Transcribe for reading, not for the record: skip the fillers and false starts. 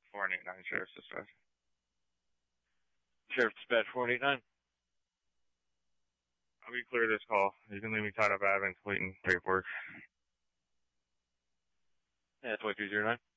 489 Sheriff's Dispatch. Sheriff's Dispatch 489. I'll be clear this call. You can leave me tied up. I have completing paperwork. Yeah, 2309.